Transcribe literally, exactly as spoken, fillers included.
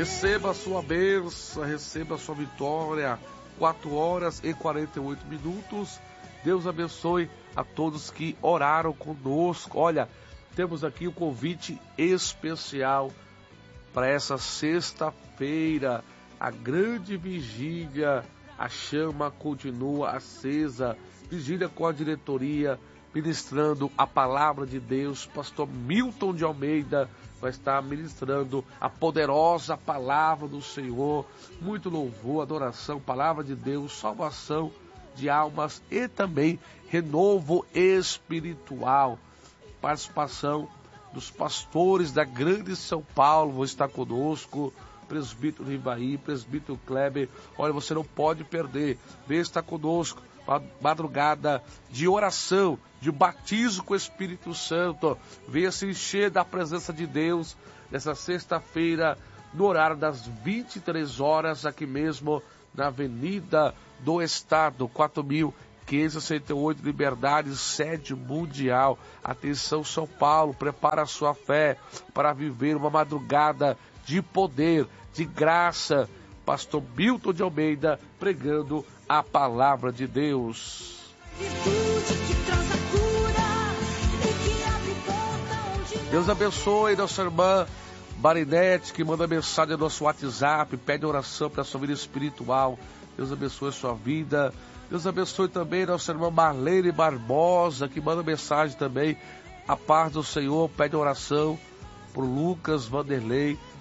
Receba a sua bênção, receba a sua vitória. quatro horas e quarenta e oito minutos. Deus abençoe a todos que oraram conosco. Olha, temos aqui um convite especial para essa sexta-feira, a grande vigília. A chama continua acesa. Vigília com a diretoria, ministrando a palavra de Deus. Pastor Milton de Almeida vai estar ministrando a poderosa palavra do Senhor. Muito louvor, adoração, palavra de Deus, salvação de almas e também renovo espiritual. Participação dos pastores da Grande São Paulo vão estar conosco. Presbítero Rivaí, presbítero Kleber. Olha, você não pode perder. Venha estar conosco. Madrugada de oração, de batismo com o Espírito Santo. Venha se encher da presença de Deus nessa sexta-feira, no horário das vinte e três horas, aqui mesmo na Avenida do Estado, quatro mil quinhentos e sessenta e oito, Liberdade, sede mundial. Atenção, São Paulo, prepara a sua fé para viver uma madrugada de poder, de graça. Pastor Milton de Almeida pregando a palavra de Deus. Deus abençoe nossa irmã Marinete, que manda mensagem no nosso WhatsApp, pede oração para a sua vida espiritual. Deus abençoe a sua vida. Deus abençoe também nossa irmã Marlene Barbosa, que manda mensagem também. A paz do Senhor, pede oração por Lucas Vanderlei.